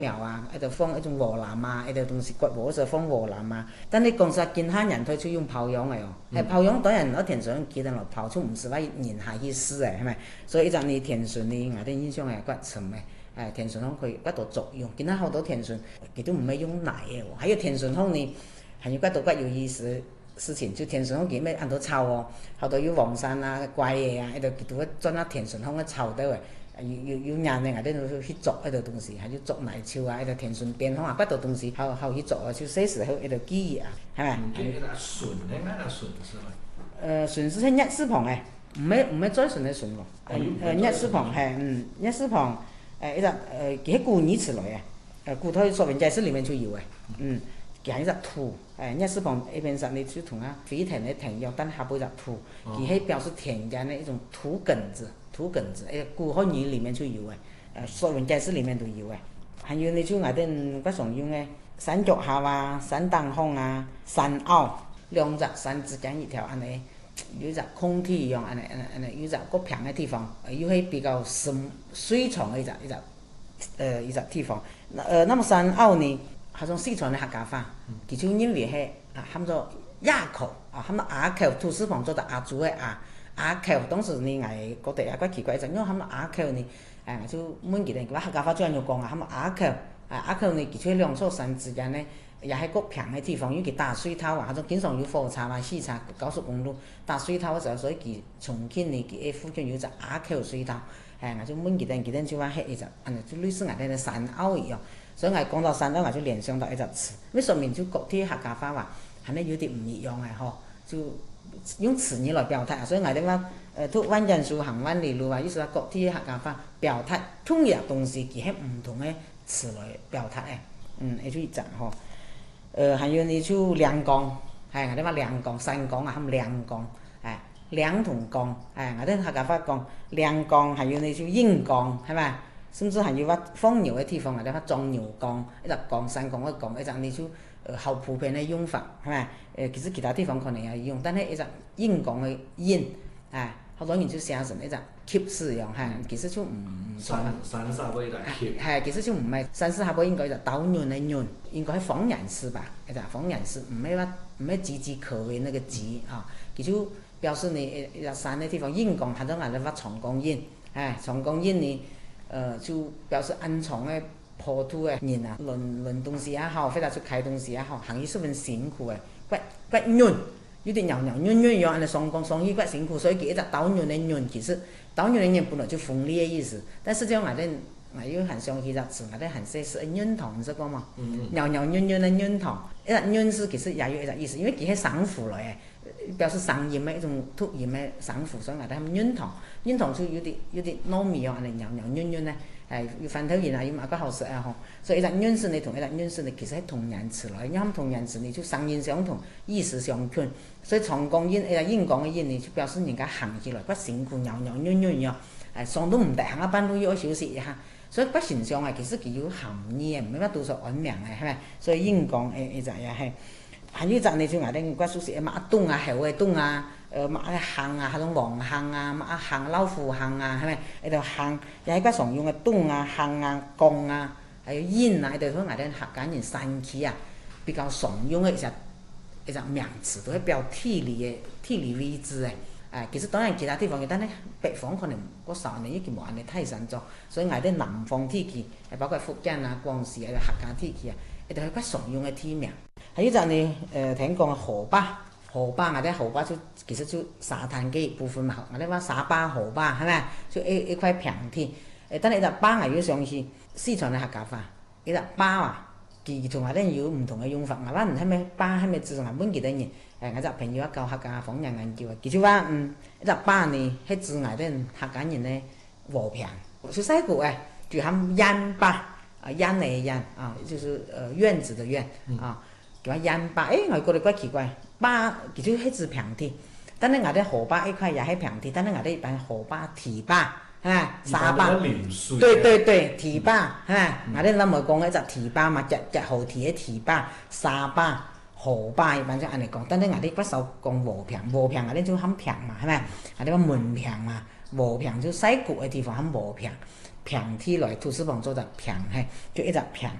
苗啊，一直放一种禾篮啊，一直东西割禾时候放禾篮啊。但你讲实其他人佢就用泡秧嘅哦，係泡秧當然我田順記得落泡出唔是話年下去試嘅，係咪？所以一陣你田順你我哋印象係骨沉嘅。田順香佢骨度作用，見到好多田順佢都唔係用奶嘅喎，還有田順香呢，還有骨度骨有意思事情，就田順香見咩按到臭哦，好多有黃山啊、怪嘢啊，喺度佢都裝咗田順香嘅臭得嘅。有人咧，我哋去做喺度東西，係要做奶超啊，喺度田順邊方啊，骨度東西後去做啊，就細時喺度記憶啊，係咪？ 筍咧，咩筍是咪？筍是係日字旁嘅，唔係再筍嘅筍喎。日字旁係日字旁一隻佢係古語詞來嘅，古代說文解字裡面就有嘅，佢係一隻土，日字旁一般上你就同啊肥田嘅田一樣，但係下邊一隻土，佢係表示田間嘅一種土根子。土根子，古漢語裡面就有嘅，說文解字裡面都有嘅。還有你就我哋不常用嘅山腳下啊、山當空啊、山坳，兩隻山之間一條安尼，有一隻空地一樣安尼，有一隻個平嘅地方，又係比較水床嘅一隻地方。那麼山坳呢，係種四川嘅客家話，佢就認為係喊做啞口啊，喊做啞口，土字旁做到啞族嘅啞口，當時呢我覺得也奇怪，就因為喊做啞口呢，就問佢哋話客家話最緊要講啊，喊做啞口，啞口呢，佢喺兩座山之間呢，也係個平嘅地方，因為佢打水頭啊，種經常有火車啊、汽車、高速公路打水頭嘅時候，所以佢重慶呢，佢附近有隻啞口水頭，我就問佢哋就話係一隻，就類似我哋嘅山坳一樣，所以我講到山坳，我就聯想到一隻詞，咁說明就各啲客家話係呢有啲唔一樣嘅嗬，就用詞語來表達，所以我哋話ทุกวันจันทร์สู่行萬里路啊，意思話各啲客家話表達同樣東西，佢係唔同嘅詞來表達嘅，就一隻嗬。還有你就兩江，我哋話兩江，山江啊，喊兩江，兩同江，我哋客家話講兩江，還有你就陰江，係咪？甚至還有話放牛嘅地方，我哋話裝牛江，一隻江山江嘅江，一隻你就好普遍嘅用法，係咪？其實其他地方可能也用，但係一隻陰江嘅陰，好多人就寫成一隻楔字樣，其實就唔錯。 山沙尾一隻楔。 其實就唔係山沙下邊應該就搗亂嘅亂，應該係方言詞吧？一隻方言詞，唔係岌岌可危那個岌啊，佢就表示你一隻山嘅地方陰江，睇到我哋話長江陰，長江陰呢，就表示暗藏嘅破土嘅人啊，輪東西也好，或者出開東西也好，行業十分辛苦嘅，骨軟。有啲扭扭攣攣一樣，人哋上工上醫骨辛苦，所以佢一隻搗亂嘅亂，其實搗亂嘅亂本來就鋒利嘅意思，但實際上我要很想起隻詞，我哋很識是軟糖，你識講嘛？扭扭攣攣嘅軟糖，一隻軟字其實也有一隻意思，因為佢係省府來嘅，表示生鹽嘅一種突然嘅省府，所以我哋喊軟糖。軟糖就有啲糯米樣，人哋扭扭攣攣咧。要飯頭鹽啊，要買個好食啊嗬，所以一隻軟字你同一隻軟字你其實係同樣詞來，因為同樣詞你就聲音相同，意思相近，所以長江陰一隻陰江嘅陰你就表示人家行起來骨辛苦扭扭攣攣樣，上都唔得，行一班都要休息一下，所以骨形象其實佢有含義嘅，唔係乜都說安名嘅，係咪？所以陰江一隻也係，還有一隻你就話啲骨屬實馬東啊、後嘅東啊。馬行啊，嗰種黃行啊，馬行、老虎行啊，係咪？喺度行，又喺骨常用嘅東啊、行啊、降啊，還有陰啊，喺度同我哋客家人山區啊比較常用嘅一隻名詞，都係表地理位置嘅。其實當然其他地方嘅，但係北方可能嗰時候呢已經冇人哋睇上咗，所以我哋南方地區，包括福建啊、廣西啊、客家地區啊，喺度係骨常用嘅地名。還有一隻你聽講嘅河壩。河壩我哋河壩就其實就沙灘嘅一部分嘛，我哋話沙壩河壩係咪？就一塊平地。但係一隻壩係要上去四川嘅客家話，一隻壩啊，佢同我哋有唔同嘅用法。我話唔係咩壩係咩字，我問幾多人？我隻朋友教客家方言研究啊，佢就話一隻壩呢係指我哋客家人嘅和平。就細個就喊秧壩秧嚟嘅秧啊，就是院子嘅院啊，叫秧壩。我覺得怪奇怪。壩其實係指平地，但係我哋河壩一塊也係平地，但係我哋一般河壩堤壩沙壩，對堤壩我哋諗嚟講一隻堤壩嘛，日後堤嘅堤壩、沙壩、河壩一般就按嚟講，但係我哋不少講和平我哋就喊平嘛，係咪？我哋話門平嘛，和平就細個嘅地方喊和平， 平起來，土字旁做隻平嘿，就一隻平。